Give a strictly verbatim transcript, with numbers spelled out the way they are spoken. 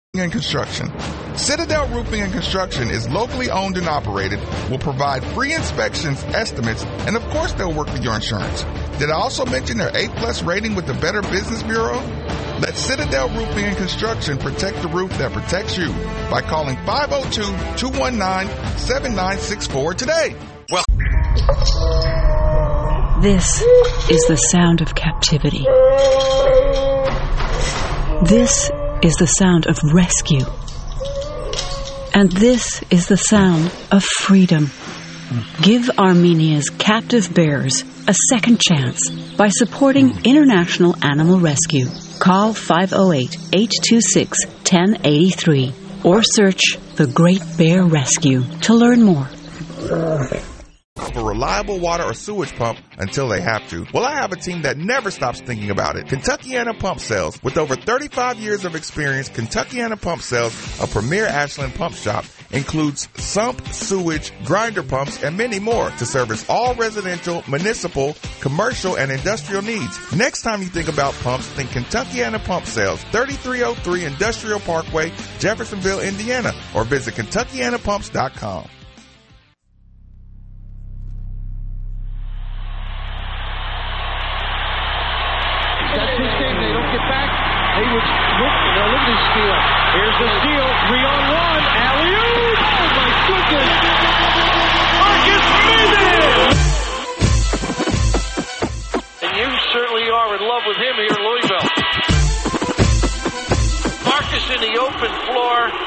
and Construction. Citadel Roofing and Construction is locally owned and operated, will provide free inspections, estimates, and of course they'll work with your insurance. Did I also mention their A plus rating with the Better Business Bureau? Let Citadel Roofing and Construction protect the roof that protects you by calling five oh two, two one nine, seven nine six four today. Well, this is the sound of captivity. This is the sound of rescue. And this is the sound of freedom. Give Armenia's captive bears a second chance by supporting International Animal Rescue. Call five oh eight, eight two six, one oh eight three or search The Great Bear Rescue to learn more. For reliable water or sewage pump until they have to. Well, I have a team that never stops thinking about it. Kentuckiana Pump Sales. With over thirty-five years of experience, Kentuckiana Pump Sales, a premier Ashland pump shop, includes sump, sewage, grinder pumps, and many more to service all residential, municipal, commercial, and industrial needs. Next time you think about pumps, think Kentuckiana Pump Sales, thirty-three oh three Industrial Parkway, Jeffersonville, Indiana, or visit kentuckiana pumps dot com. Here's the steal, three on one, alley-oop! Oh my goodness! Marcus Smith! And you certainly are in love with him here in Louisville. Marcus in the open floor,